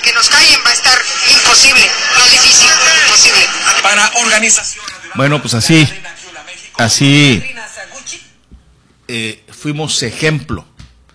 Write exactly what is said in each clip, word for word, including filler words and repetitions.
que nos callen va a estar imposible, no difícil, imposible. Para organización. Bueno, pues así, así eh, fuimos ejemplo,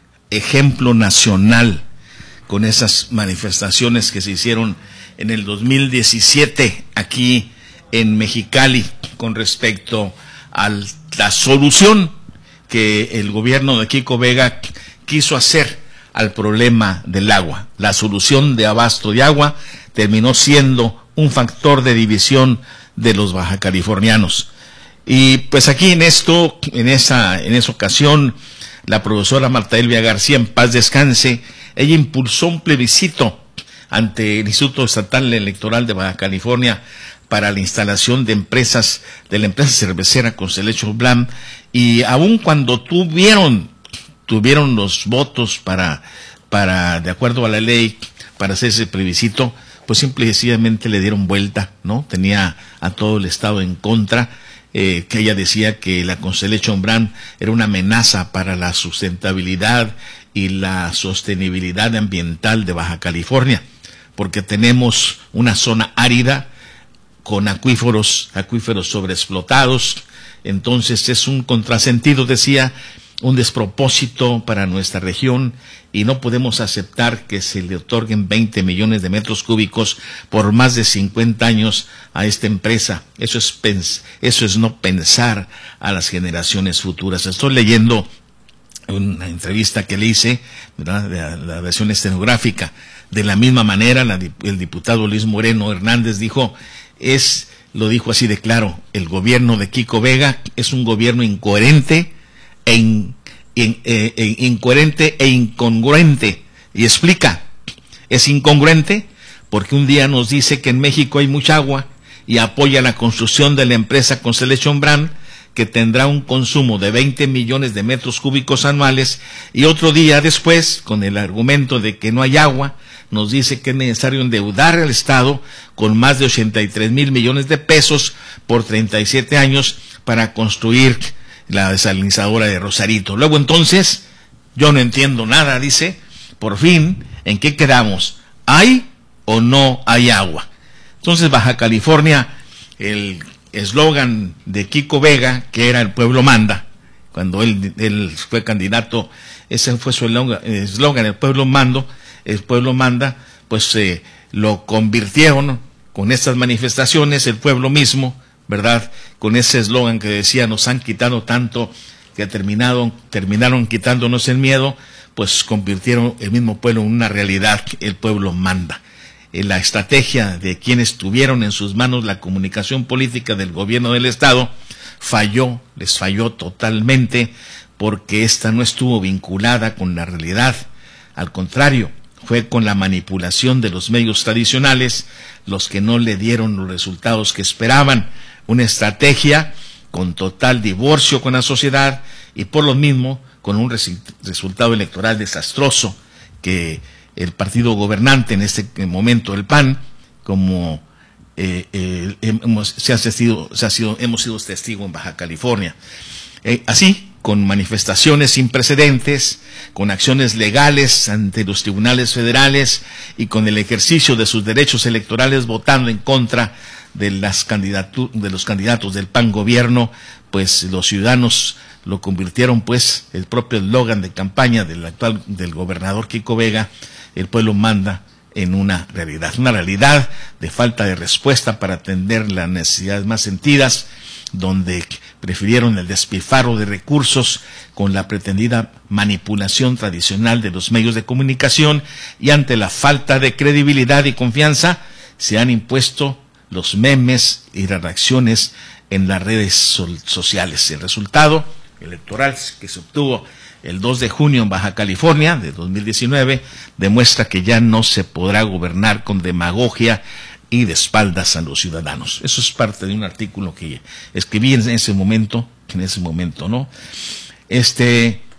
ejemplo nacional con esas manifestaciones que se hicieron en el dos mil diecisiete aquí en Mexicali con respecto a la solución que el gobierno de Kiko Vega quiso hacer al problema del agua. La solución de abasto de agua terminó siendo un factor de división de los bajacalifornianos. Y pues aquí en esto, en esa, en esa ocasión, la profesora Marta Elvia García, en paz descanse, ella impulsó un plebiscito ante el Instituto Estatal Electoral de Baja California para la instalación de empresas, de la empresa cervecera Constellation Brands, y aun cuando tuvieron, tuvieron los votos para, para, de acuerdo a la ley, para hacer ese plebiscito, pues simple y sencillamente le dieron vuelta, ¿no? Tenía a todo el Estado en contra, eh, que ella decía que la Constellation Brands era una amenaza para la sustentabilidad y la sostenibilidad ambiental de Baja California, porque tenemos una zona árida con acuíferos, acuíferos sobreexplotados. Entonces es un contrasentido, decía, un despropósito para nuestra región, y no podemos aceptar que se le otorguen veinte millones de metros cúbicos por más de cincuenta años a esta empresa. Eso es, pens eso es no pensar a las generaciones futuras. Estoy leyendo una entrevista que le hice, ¿verdad?, de la, la versión estenográfica. De la misma manera, la, el diputado Luis Moreno Hernández dijo, es, lo dijo así de claro, el gobierno de Kiko Vega es un gobierno incoherente e, in, in, eh, eh, incoherente e incongruente. Y explica, es incongruente porque un día nos dice que en México hay mucha agua y apoya la construcción de la empresa Constellation Brands, que tendrá un consumo de veinte millones de metros cúbicos anuales, y otro día después, con el argumento de que no hay agua, nos dice que es necesario endeudar al Estado con más de ochenta y tres mil millones de pesos por treinta y siete años para construir la desalinizadora de Rosarito. Luego entonces, yo no entiendo nada, dice, por fin, ¿en qué quedamos? ¿Hay o no hay agua? Entonces, Baja California, el eslogan de Kiko Vega, que era el pueblo manda, cuando él, él fue candidato, ese fue su eslogan, el pueblo mando, el pueblo manda, pues eh, lo convirtieron con estas manifestaciones, el pueblo mismo, ¿verdad?, con ese eslogan que decía, nos han quitado tanto que terminaron, terminaron quitándonos el miedo, pues convirtieron el mismo pueblo en una realidad, el pueblo manda. La estrategia de quienes tuvieron en sus manos la comunicación política del gobierno del Estado falló, les falló totalmente, porque esta no estuvo vinculada con la realidad. Al contrario, fue con la manipulación de los medios tradicionales los que no le dieron los resultados que esperaban. Una estrategia con total divorcio con la sociedad y por lo mismo con un res resultado electoral desastroso, que el partido gobernante en este momento, el P A N, como eh, eh, hemos, se ha sido, se ha sido, hemos sido testigos en Baja California. Eh, así, con manifestaciones sin precedentes, con acciones legales ante los tribunales federales y con el ejercicio de sus derechos electorales votando en contra de, las de los candidatos del P A N gobierno, pues los ciudadanos lo convirtieron, pues, el propio eslogan de campaña del actual, del gobernador Kiko Vega, el pueblo manda, en una realidad, una realidad de falta de respuesta para atender las necesidades más sentidas, donde prefirieron el despilfarro de recursos con la pretendida manipulación tradicional de los medios de comunicación, y ante la falta de credibilidad y confianza se han impuesto los memes y las reacciones en las redes so sociales. El resultado electoral que se obtuvo el dos de junio en Baja California de dos mil diecinueve demuestra que ya no se podrá gobernar con demagogia y de espaldas a los ciudadanos. Eso es parte de un artículo que escribí en ese momento, en ese momento, ¿no? Este,